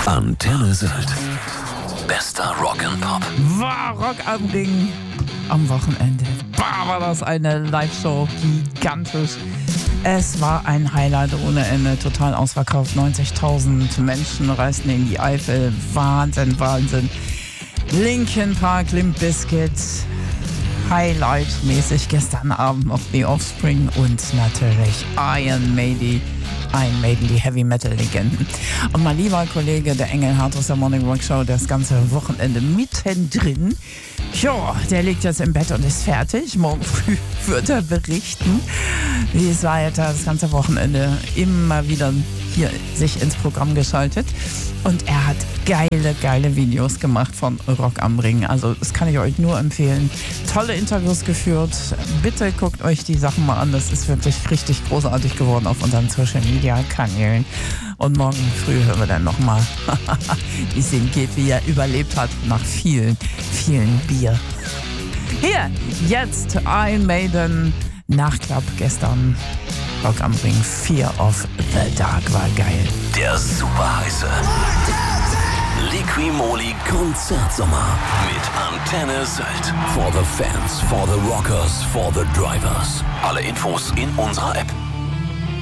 Antenne Sylt. Bester Rock and Pop. War Rock am Ring am Wochenende. War das eine Live-Show, gigantisch. Es war ein Highlight ohne Ende, total ausverkauft. 90.000 Menschen reisten in die Eifel. Wahnsinn, Wahnsinn. Linkin Park, Limp Bizkit, Highlight-mäßig gestern Abend noch The Offspring und natürlich Iron Maiden, die Heavy-Metal-Legenden. Und mein lieber Kollege, der Engelhardt aus der Morning Rock Show, das ganze Wochenende mittendrin. Ja, der liegt jetzt im Bett und ist fertig. Morgen früh wird er berichten, wie es weiter das ganze Wochenende immer wieder hier sich ins Programm geschaltet. Und er hat geile Videos gemacht von Rock am Ring. Also das kann ich euch nur empfehlen. Tolle Interviews geführt. Bitte guckt euch die Sachen mal an. Das ist wirklich richtig großartig geworden auf unseren Social Media Kanälen. Und morgen früh hören wir dann nochmal, wie es ihm geht, wie er überlebt hat nach vielen Bier. Hier, jetzt Iron Maiden Nachklapp gestern. Rock am Ring, Fear of the Dark war geil. Der super heiße Liqui-Moly Konzertsommer mit Antenne Sylt. For the fans, for the rockers, for the drivers. Alle Infos in unserer App.